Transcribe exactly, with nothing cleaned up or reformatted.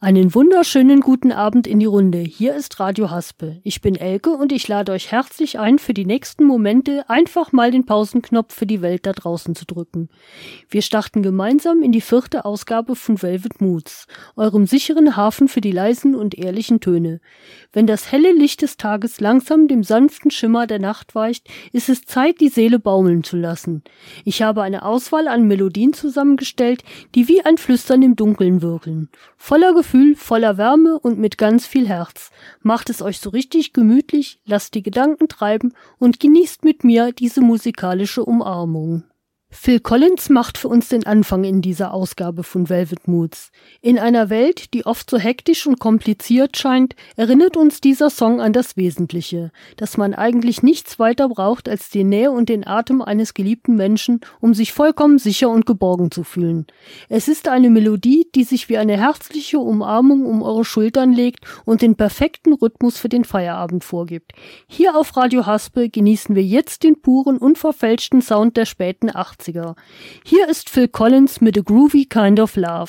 Einen wunderschönen guten Abend in die Runde. Hier ist Radio Haspel. Ich bin Elke und ich lade euch herzlich ein, für die nächsten Momente einfach mal den Pausenknopf für die Welt da draußen zu drücken. Wir starten gemeinsam in die vierte Ausgabe von Velvet Moods, eurem sicheren Hafen für die leisen und ehrlichen Töne. Wenn das helle Licht des Tages langsam dem sanften Schimmer der Nacht weicht, ist es Zeit, die Seele baumeln zu lassen. Ich habe eine Auswahl an Melodien zusammengestellt, die wie ein Flüstern im Dunkeln wirken. Voller Gefühl, voller Wärme und mit ganz viel Herz. Macht es euch so richtig gemütlich, lasst die Gedanken treiben und genießt mit mir diese musikalische Umarmung. Phil Collins macht für uns den Anfang in dieser Ausgabe von Velvet Moods. In einer Welt, die oft so hektisch und kompliziert scheint, erinnert uns dieser Song an das Wesentliche, dass man eigentlich nichts weiter braucht als die Nähe und den Atem eines geliebten Menschen, um sich vollkommen sicher und geborgen zu fühlen. Es ist eine Melodie, die sich wie eine herzliche Umarmung um eure Schultern legt und den perfekten Rhythmus für den Feierabend vorgibt. Hier auf Radio Haspel genießen wir jetzt den puren, unverfälschten Sound der späten achtziger. Hier ist Phil Collins mit A Groovy Kind of Love.